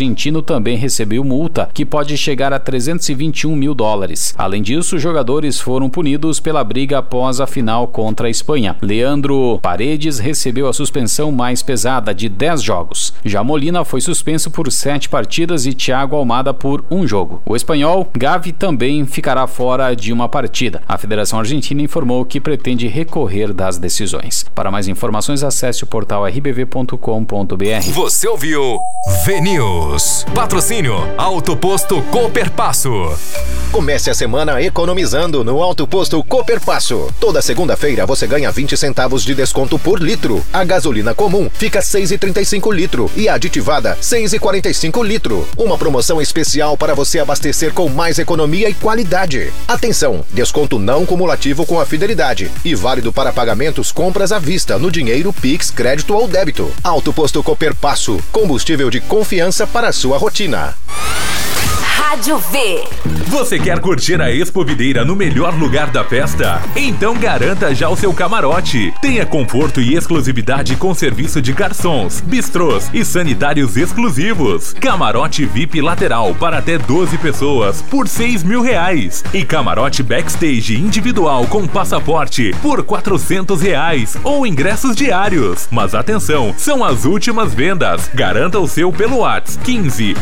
argentino também recebeu multa, que pode chegar a $321 mil. Além disso, os jogadores foram punidos pela briga após a final contra a Espanha. Leandro Paredes recebeu a suspensão mais pesada de 10 jogos. Já Molina foi suspenso por 7 partidas e Thiago Almada por 1 jogo. O espanhol Gavi também ficará fora de uma partida. A Federação Argentina informou que pretende recorrer das decisões. Para mais informações, acesse o portal rbv.com.br. Você ouviu VNews. Patrocínio Auto Posto Cooperpasso. Comece a semana economizando no Auto Posto Cooperpasso. Toda segunda-feira você ganha 20 centavos de desconto por litro. A gasolina comum fica R$6,35 litro e a aditivada R$6,45 litro. Uma promoção especial para você abastecer com mais economia e qualidade. Atenção, desconto não cumulativo com a fidelidade e válido para pagamentos compras à vista no dinheiro, Pix, crédito ou débito. Auto Posto Cooperpasso, combustível de confiança para a sua rotina. Rádio V. Você quer curtir a Expo Videira no melhor lugar da festa? Então garanta já o seu camarote. Tenha conforto e exclusividade com serviço de garçons, bistrôs e sanitários exclusivos. Camarote VIP lateral para até 12 pessoas por R$6 mil. E camarote backstage individual com passaporte por R$400 ou ingressos diários. Mas atenção, são as últimas vendas. Garanta o seu pelo WhatsApp 15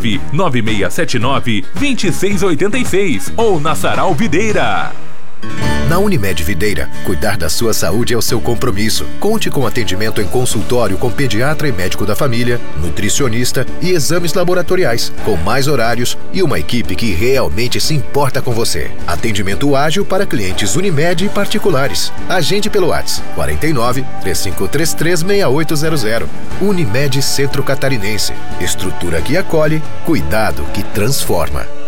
99679 2686 ou na Sarau Videira. Na Unimed Videira, cuidar da sua saúde é o seu compromisso. Conte com atendimento em consultório com pediatra e médico da família, nutricionista e exames laboratoriais, com mais horários e uma equipe que realmente se importa com você. Atendimento ágil para clientes Unimed e particulares. Agende pelo WhatsApp 49 3533 6800. Unimed Centro Catarinense. Estrutura que acolhe, cuidado que transforma.